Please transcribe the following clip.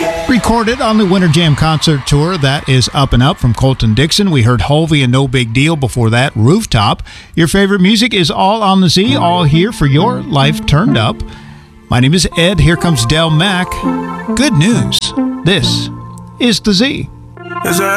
Recorded on the Winter Jam Concert Tour, that is Up and Up from Colton Dixon. We heard Hulvey and No Big Deal before that, Rooftop. Your favorite music is all on the Z, all here for your life turned up. My name is Ed. Here comes Del Mack. Good news. This is the Z.